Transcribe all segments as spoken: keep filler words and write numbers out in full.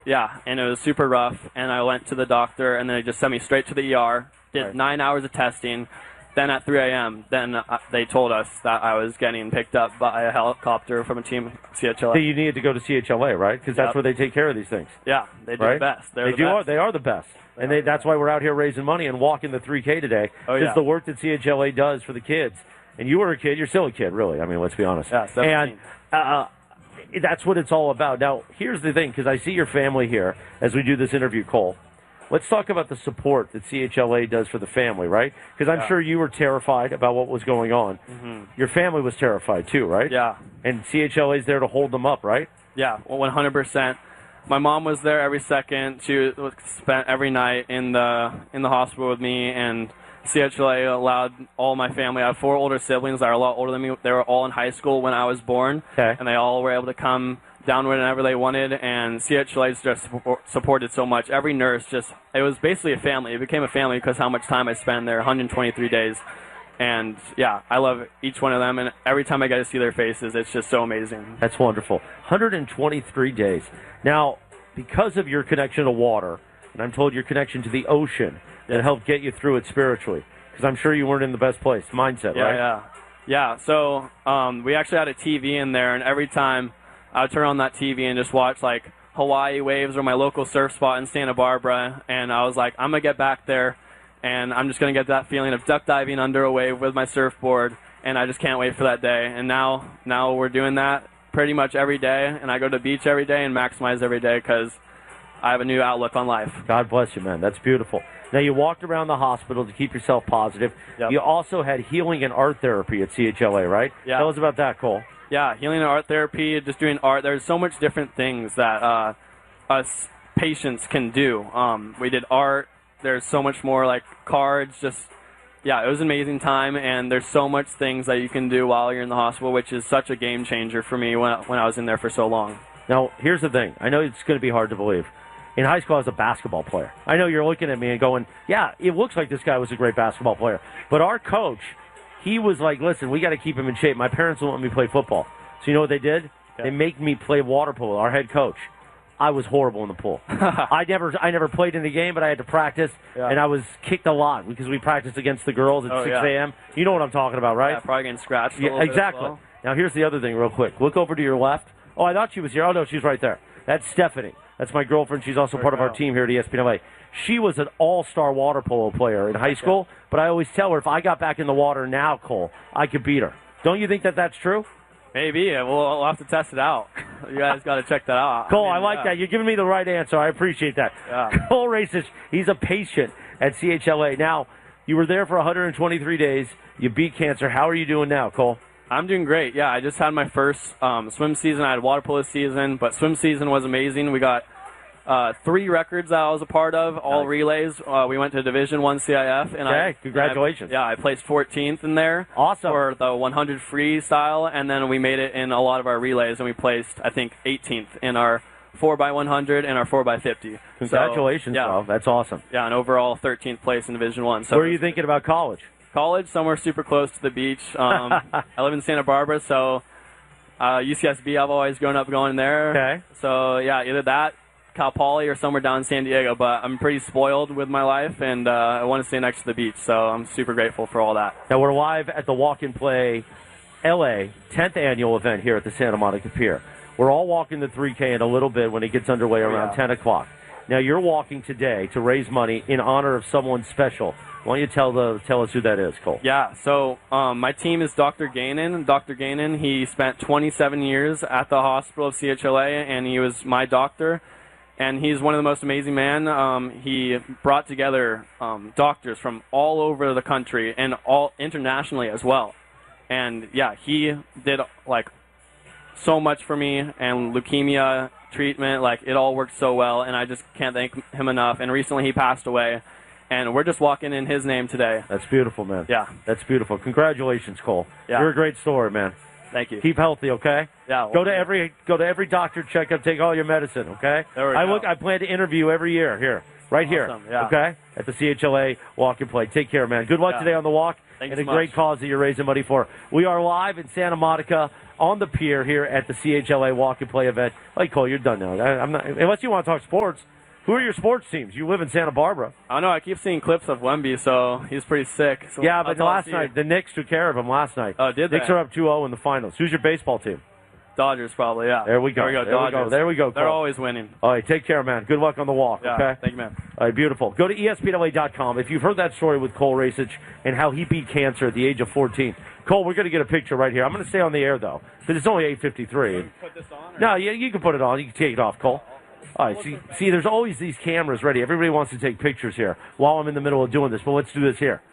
Yeah, and it was super rough, and I went to the doctor, and then they just sent me straight to the E R, did Right. nine hours of testing. Then at three a.m., then uh, they told us that I was getting picked up by a helicopter from a team C H L A. So you needed to go to C H L A, right? Because that's Yep. where they take care of these things. Yeah, they do right? the best. They're they the do. best. Are, they are the best, and they, that's why we're out here raising money and walking the three K today. Oh, Because yeah. the work that C H L A does for the kids. And you were a kid. You're still a kid, really. I mean, let's be honest. Yeah, seventeen. And uh, that's what it's all about. Now, here's the thing, because I see your family here as we do this interview, Cole. Let's talk about the support that C H L A does for the family, right? Because I'm Yeah. sure you were terrified about what was going on. Mhm. Your family was terrified too, right? Yeah. And C H L A is there to hold them up, right? Yeah, well, one hundred percent. My mom was there every second. She was spent every night in the in the hospital with me, and C H L A allowed all my family. I have four older siblings that are a lot older than me. They were all in high school when I was born, Okay. and they all were able to come down whenever they wanted, and C H L A just support, supported so much. Every nurse just, it was basically a family. It became a family because how much time I spent there, one hundred twenty-three days. And, yeah, I love each one of them, and every time I get to see their faces, it's just so amazing. That's wonderful. one hundred twenty-three days. Now, because of your connection to water, and I'm told your connection to the ocean, that helped get you through it spiritually, because I'm sure you weren't in the best place, mindset, Yeah, right? yeah. Yeah, so um, we actually had a T V in there, and every time I would turn on that T V and just watch, like, Hawaii waves or my local surf spot in Santa Barbara, and I was like, I'm going to get back there, and I'm just going to get that feeling of duck diving under a wave with my surfboard, and I just can't wait for that day. And now, now we're doing that pretty much every day, and I go to the beach every day and maximize every day because I have a new outlook on life. God bless you, man. That's beautiful. Now, you walked around the hospital to keep yourself positive. Yep. You also had healing and art therapy at C H L A, right? Yeah. Tell us about that, Cole. Yeah, healing and art therapy, just doing art. There's so much different things that uh, us patients can do. Um, we did art. There's so much more, like cards. Just yeah, it was an amazing time, and there's so much things that you can do while you're in the hospital, which is such a game changer for me when when I was in there for so long. Now, here's the thing. I know it's going to be hard to believe. In high school, I was a basketball player. I know you're looking at me and going, yeah, it looks like this guy was a great basketball player. But our coach, he was like, listen, we got to keep him in shape. My parents won't let me play football. So you know what they did? Yeah. They make me play water polo, our head coach. I was horrible in the pool. I never I never played in the game, but I had to practice, Yeah. and I was kicked a lot because we practiced against the girls at Oh, six yeah. a.m. You know what I'm talking about, right? Yeah, probably getting scratched. a Yeah, little bit as exactly. well. Now, here's the other thing real quick. Look over to your left. Oh, I thought she was here. Oh, no, she's right there. That's Stephanie. That's my girlfriend. She's also part of our go. team here at E S P N L A. She was an all-star water polo player in high school, but I always tell her if I got back in the water now, Cole, I could beat her. Don't you think that that's true? Maybe. We'll, we'll have to test it out. You guys got to check that out. Cole, mean, I like yeah. that. You're giving me the right answer. I appreciate that. Yeah. Cole Racich, he's a patient at C H L A. Now, you were there for one hundred twenty-three days. You beat cancer. How are you doing now, Cole? I'm doing great. Yeah, I just had my first um, swim season. I had water polo season, but swim season was amazing. We got uh, three records that I was a part of, all Nice. relays. Uh, we went to Division One C I F, and I Okay, congratulations. and I- yeah, I placed fourteenth in there. Awesome. For the one hundred freestyle, and then we made it in a lot of our relays, and we placed I think eighteenth in our four by one hundred and our four by fifty. Congratulations, so, yeah, bro. That's awesome. yeah, and overall thirteenth place in Division One. So Where are you thinking about college? college, somewhere super close to the beach. Um, I live in Santa Barbara, so uh, U C S B, I've always grown up going there. Okay. So, yeah, either that, Cal Poly, or somewhere down in San Diego. But I'm pretty spoiled with my life, and uh, I want to stay next to the beach, so I'm super grateful for all that. Now, we're live at the Walk and Play L A tenth annual event here at the Santa Monica Pier. We're all walking the three K in a little bit when it gets underway around yeah. ten o'clock. Now, you're walking today to raise money in honor of someone special. Why don't you tell the tell us who that is, Cole? Yeah, so um, my team is Doctor Gainan. Doctor Gainan, he spent twenty-seven years at the hospital of C H L A, and he was my doctor. And he's one of the most amazing men. Um, he brought together um, doctors from all over the country and all internationally as well. And yeah, he did like so much for me, and leukemia treatment, like it all worked so well, and I just can't thank him enough. And recently he passed away, and we're just walking in his name today. That's beautiful, man. Yeah. That's beautiful. Congratulations, Cole. Yeah. You're a great story, man. Thank you. Keep healthy, okay? Yeah, Go well, to every go to every doctor checkup. Take all your medicine, okay? There we I go. look. I plan to interview every year here, right Awesome, here, yeah. okay? At the C H L A Walk and Play. Take care, man. Good luck Yeah. today on the walk Thanks and a so great much. cause that you're raising money for. We are live in Santa Monica on the pier here at the C H L A Walk and Play event. Like, Cole, you're done now. I, I'm not, unless you want to talk sports. Who are your sports teams? You live in Santa Barbara. I don't know. I keep seeing clips of Wemby, so he's pretty sick. So yeah, but last night, the Knicks took care of him last night. Oh, did they? Knicks are up two oh in the finals. Who's your baseball team? Dodgers, probably, yeah. There we go. There we go, there Dodgers. We go. There we go. They're Cole. always winning. All right, take care, man. Good luck on the walk, yeah, okay? Thank you, man. All right, beautiful. Go to E S P N L A dot com. If you've heard that story with Cole Rasich and how he beat cancer at the age of fourteen. Cole, we're going to get a picture right here. I'm going to stay on the air, though, because it's only eight fifty-three. Put this on? Or? No, you, you can put it on. You can take it off, Cole. All right, see, see, there's always these cameras ready. Everybody wants to take pictures here while I'm in the middle of doing this, but let's do this here.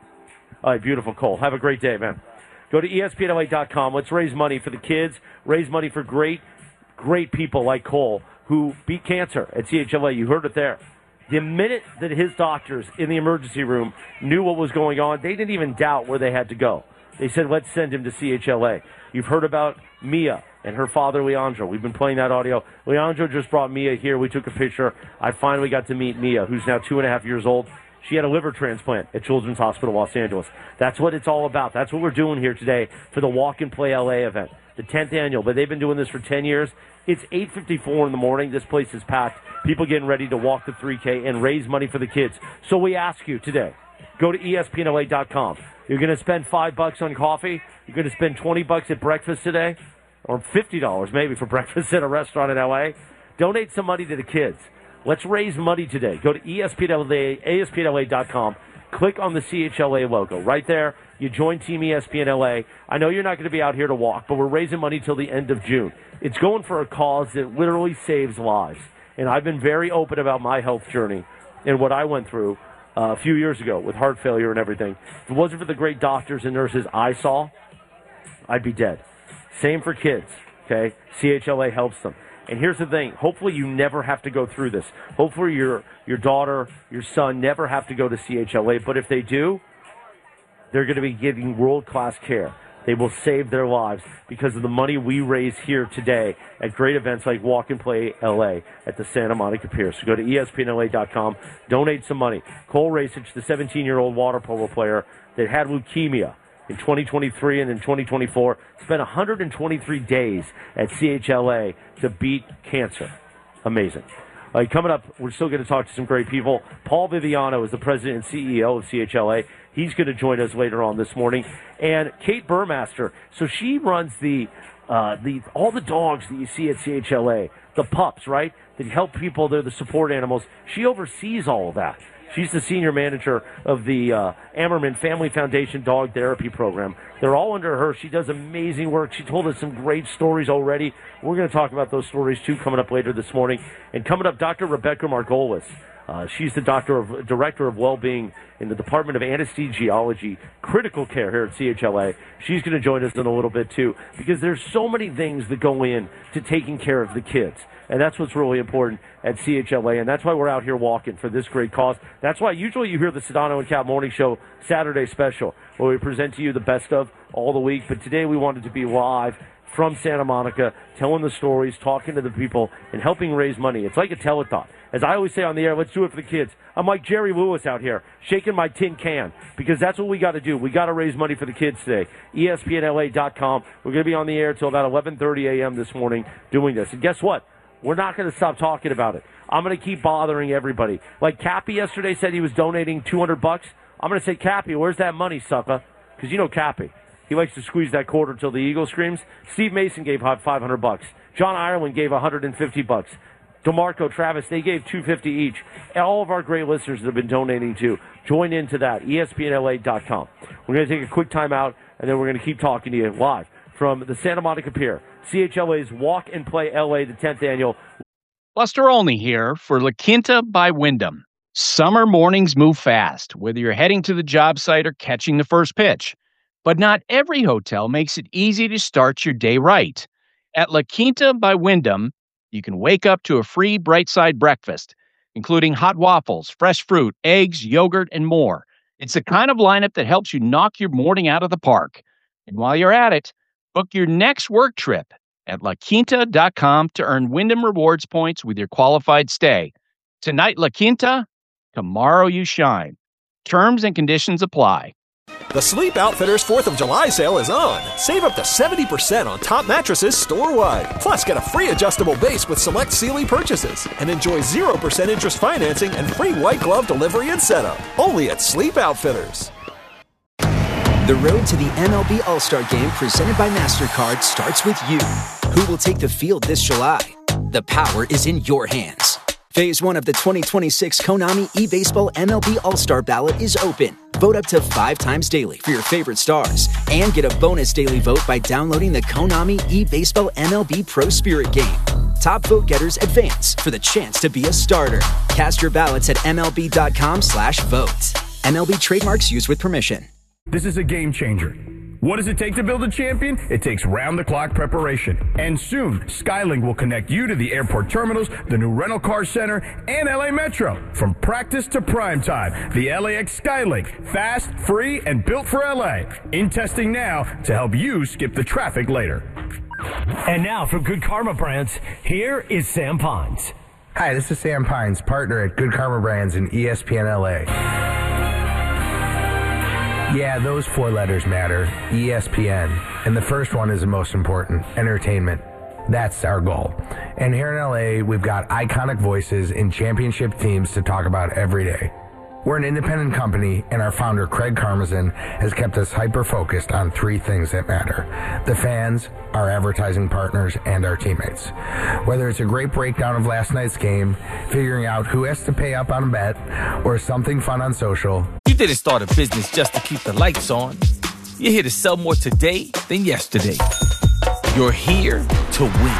All right, beautiful, Cole. Have a great day, man. Go to E S P N L A dot com. Let's raise money for the kids, raise money for great, great people like Cole who beat cancer at C H L A. You heard it there. The minute that his doctors in the emergency room knew what was going on, they didn't even doubt where they had to go. They said, let's send him to C H L A. You've heard about Mia and her father, Leandro. We've been playing that audio. Leandro just brought Mia here. We took a picture. I finally got to meet Mia, who's now two and a half years old. She had a liver transplant at Children's Hospital Los Angeles. That's what it's all about. That's what we're doing here today for the Walk and Play L A event, the tenth annual. But they've been doing this for ten years. It's eight fifty-four in the morning. This place is packed. People getting ready to walk the three K and raise money for the kids. So we ask you today, go to E S P N L A dot com. You're going to spend five bucks on coffee. You're going to spend twenty bucks at breakfast today, or fifty dollars maybe for breakfast at a restaurant in L A. Donate some money to the kids. Let's raise money today. Go to E S P N L A, E S P N L A dot com. Click on the C H L A logo. Right there, you join Team E S P N L A. I know you're not going to be out here to walk, but we're raising money till the end of June. It's going for a cause that literally saves lives. And I've been very open about my health journey and what I went through uh, a few years ago with heart failure and everything. If it wasn't for the great doctors and nurses I saw, I'd be dead. Same for kids, okay? C H L A helps them. And here's the thing. Hopefully you never have to go through this. Hopefully your your daughter, your son never have to go to C H L A. But if they do, they're going to be getting world-class care. They will save their lives because of the money we raise here today at great events like Walk and Play L A at the Santa Monica Pier. So go to E S P N L A dot com. Donate some money. Cole Rasich, the seventeen-year-old water polo player that had leukemia in twenty twenty-three and in twenty twenty-four, spent one hundred twenty-three days at C H L A to beat cancer. Amazing. All right, coming up, we're still going to talk to some great people. Paul Viviano is the president and C E O of C H L A. He's going to join us later on this morning. And Kate Burmaster, so she runs the uh, the all the dogs that you see at C H L A, the pups, right, that help people. They're the support animals. She oversees all of that. She's the senior manager of the uh, Ammerman Family Foundation Dog Therapy Program. They're all under her. She does amazing work. She told us some great stories already. We're going to talk about those stories, too, coming up later this morning. And coming up, Doctor Rebecca Margolis. Uh, she's the doctor of, director of well-being in the Department of Anesthesiology, critical care here at C H L A. She's going to join us in a little bit, too, because there's so many things that go in to taking care of the kids. And that's what's really important at C H L A, and that's why we're out here walking for this great cause. That's why usually you hear the Sedano and Cat Morning Show Saturday special, where we present to you the best of all the week. But today we wanted to be live from Santa Monica, telling the stories, talking to the people, and helping raise money. It's like a telethon. As I always say on the air, let's do it for the kids. I'm like Jerry Lewis out here, shaking my tin can, because that's what we got to do. We got to raise money for the kids today. E S P N L A dot com. We're going to be on the air until about eleven thirty a.m. this morning doing this. And guess what? We're not going to stop talking about it. I'm going to keep bothering everybody. Like Cappy yesterday said he was donating two hundred bucks. I'm going to say, Cappy, where's that money, sucker? Because you know Cappy. He likes to squeeze that quarter until the eagle screams. Steve Mason gave five hundred bucks. John Ireland gave one hundred fifty bucks. DeMarco, Travis, they gave two hundred fifty each. And all of our great listeners that have been donating too. Join into that, E S P N L A dot com. We're going to take a quick time out, and then we're going to keep talking to you live from the Santa Monica Pier. C H L A's Walk and Play L A, the tenth annual. Buster Olney here for La Quinta by Wyndham. Summer mornings move fast, whether you're heading to the job site or catching the first pitch. But not every hotel makes it easy to start your day right. At La Quinta by Wyndham, you can wake up to a free Bright Side breakfast, including hot waffles, fresh fruit, eggs, yogurt, and more. It's the kind of lineup that helps you knock your morning out of the park. And while you're at it, book your next work trip at La Quinta dot com to earn Wyndham Rewards points with your qualified stay. Tonight, La Quinta, tomorrow you shine. Terms and conditions apply. The Sleep Outfitters fourth of July sale is on. Save up to seventy percent on top mattresses store-wide. Plus, get a free adjustable base with select Sealy purchases. And enjoy zero percent interest financing and free white glove delivery and setup. Only at Sleep Outfitters. The road to the M L B All-Star Game presented by MasterCard starts with you. Who will take the field this July? The power is in your hands. Phase one of the twenty twenty-six Konami eBaseball M L B All-Star Ballot is open. Vote up to five times daily for your favorite stars. And get a bonus daily vote by downloading the Konami eBaseball M L B Pro Spirit game. Top vote getters advance for the chance to be a starter. Cast your ballots at MLB.com slash vote. M L B trademarks used with permission. This is a game changer. What does it take to build a champion? It takes round-the-clock preparation. And soon, Skylink will connect you to the airport terminals, the new rental car center, and L A Metro. From practice to prime time, the L A X Skylink. Fast, free, and built for L A. In testing now to help you skip the traffic later. And now from Good Karma Brands, here is Sam Pines. Hi, this is Sam Pines, partner at Good Karma Brands in E S P N L A. Yeah, those four letters matter. E S P N. And the first one is the most important. Entertainment. That's our goal. And here in L A, we've got iconic voices and championship teams to talk about every day. We're an independent company, and our founder, Craig Karmazin, has kept us hyper-focused on three things that matter. The fans, our advertising partners, and our teammates. Whether it's a great breakdown of last night's game, figuring out who has to pay up on a bet, or something fun on social. You didn't start a business just to keep the lights on. You're here to sell more today than yesterday. You're here to win.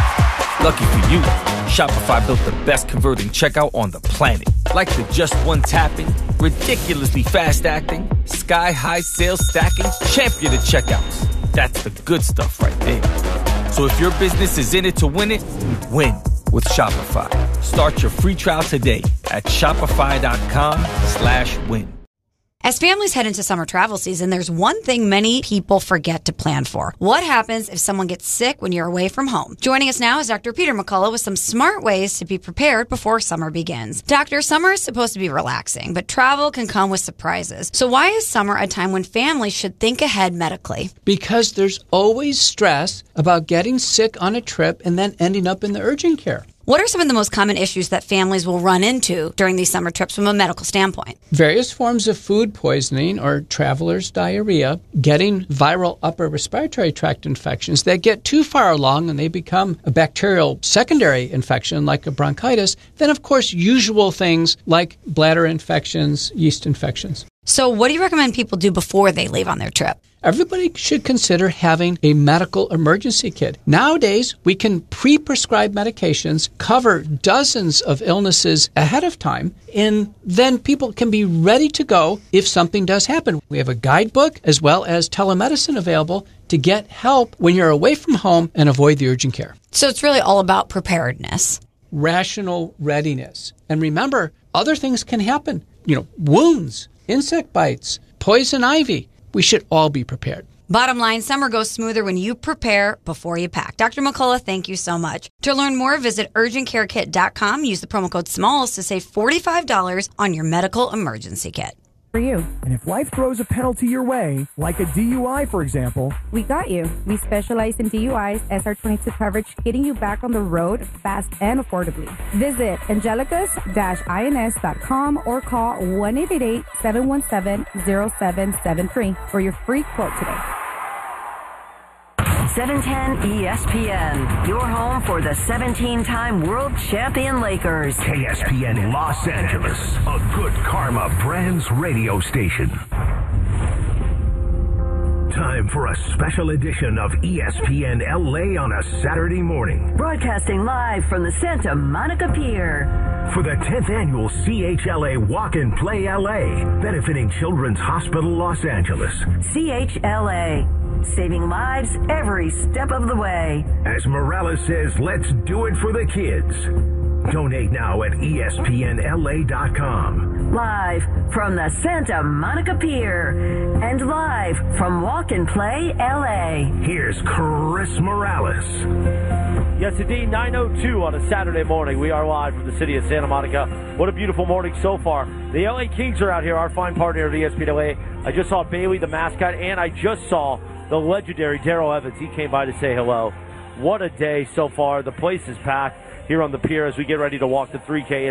Lucky for you, Shopify built the best converting checkout on the planet. Like the just one tapping, ridiculously fast acting, sky-high sales stacking, champion of checkouts. That's the good stuff right there. So if your business is in it to win it, win with Shopify. Start your free trial today at shopify.com slash win. As families head into summer travel season, there's one thing many people forget to plan for. What happens if someone gets sick when you're away from home? Joining us now is Doctor Peter McCullough with some smart ways to be prepared before summer begins. Doctor, summer is supposed to be relaxing, but travel can come with surprises. So why is summer a time when families should think ahead medically? Because there's always stress about getting sick on a trip and then ending up in the urgent care. What are some of the most common issues that families will run into during these summer trips from a medical standpoint? Various forms of food poisoning or traveler's diarrhea, getting viral upper respiratory tract infections that get too far along and they become a bacterial secondary infection like a bronchitis. Then, of course, usual things like bladder infections, yeast infections. So what do you recommend people do before they leave on their trip? Everybody should consider having a medical emergency kit. Nowadays, we can pre-prescribe medications, cover dozens of illnesses ahead of time, and then people can be ready to go if something does happen. We have a guidebook as well as telemedicine available to get help when you're away from home and avoid the urgent care. So it's really all about preparedness. Rational readiness. And remember, other things can happen. You know, wounds, insect bites, poison ivy. We should all be prepared. Bottom line, summer goes smoother when you prepare before you pack. Doctor McCullough, thank you so much. To learn more, visit urgent care kit dot com. Use the promo code SMALLS to save forty-five dollars on your medical emergency kit. For you. And if life throws a penalty your way, like a D U I, for example, we got you. We specialize in D U Is, S R twenty-two coverage, getting you back on the road fast and affordably. Visit angelicus dash ins dot com or call one eight eight eight, seven one seven, zero seven seven three for your free quote today. seven ten E S P N, your home for the seventeen-time world champion Lakers. K S P N Los Angeles, a Good Karma Brands radio station. Time for a special edition of E S P N L A on a Saturday morning. Broadcasting live from the Santa Monica Pier. For the tenth annual C H L A Walk and Play L A, benefiting Children's Hospital Los Angeles. C H L A, saving lives every step of the way. As Morales says, let's do it for the kids. Donate now at E S P N L A dot com. Live from the Santa Monica Pier and live from Walk and Play L A. Here's Chris Morales. Yes, indeed, nine oh two on a Saturday morning. We are live from the city of Santa Monica. What a beautiful morning so far. The L A Kings are out here, our fine partner at E S P N L A. I just saw Bailey, the mascot, and I just saw the legendary Darrell Evans. He came by to say hello. What a day so far. The place is packed here on the pier as we get ready to walk the three K.